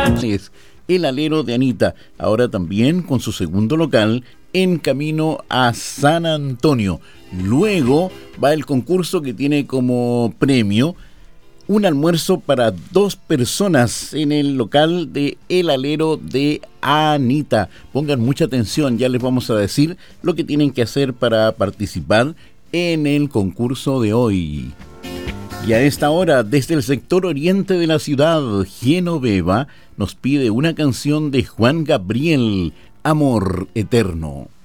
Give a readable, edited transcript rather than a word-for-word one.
Es el alero de Anita, ahora también con su segundo local en camino a San Antonio. Luego va el concurso que tiene como premio un almuerzo para 2 personas en el local de El Alero de Anita. Pongan mucha atención, ya les vamos a decir lo que tienen que hacer para participar en el concurso de hoy. Y a esta hora, desde el sector oriente de la ciudad, Genoveva nos pide una canción de Juan Gabriel, Amor Eterno.